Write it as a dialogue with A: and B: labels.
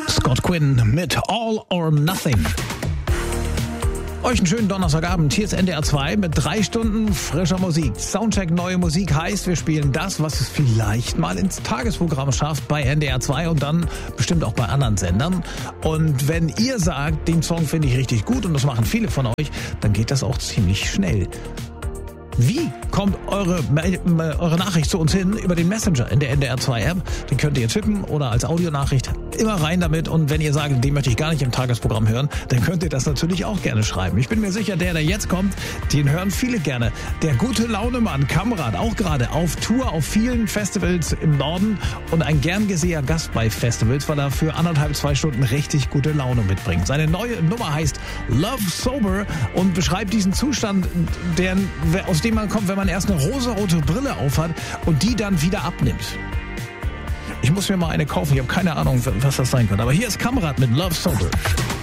A: Scott Quinn mit All or Nothing. Euch einen schönen Donnerstagabend. Hier ist NDR 2 mit 3 Stunden frischer Musik. Soundcheck neue Musik heißt, wir spielen das, was es vielleicht mal ins Tagesprogramm schafft bei NDR 2 und dann bestimmt auch bei anderen Sendern. Und wenn ihr sagt, den Song finde ich richtig gut und das machen viele von euch, dann geht das auch ziemlich schnell. Wie kommt eure Nachricht zu uns hin? Über den Messenger in der NDR 2 App. Den könnt ihr tippen oder als Audionachricht. Immer rein damit. Und wenn ihr sagt, den möchte ich gar nicht im Tagesprogramm hören, dann könnt ihr das natürlich auch gerne schreiben. Ich bin mir sicher, der jetzt kommt, den hören viele gerne. Der gute Launemann, Kamrat, auch gerade auf Tour auf vielen Festivals im Norden und ein gern gesehener Gast bei Festivals, weil er für 1,5-2 Stunden richtig gute Laune mitbringt. Seine neue Nummer heißt Love Sober und beschreibt diesen Zustand, aus dem man kommt, wenn man erst eine rosarote Brille aufhat und die dann wieder abnimmt. Ich muss mir mal eine kaufen, ich habe keine Ahnung, was das sein könnte. Aber hier ist Kamrat mit Love Sober.